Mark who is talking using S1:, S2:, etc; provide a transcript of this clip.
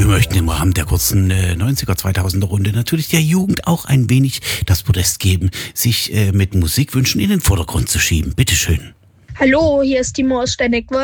S1: möchten im Rahmen der kurzen 90er, 2000er Runde natürlich der Jugend auch ein wenig das Podest geben, sich mit Musikwünschen in den Vordergrund zu schieben. Bitteschön.
S2: Hallo, hier ist Timo aus Steineck.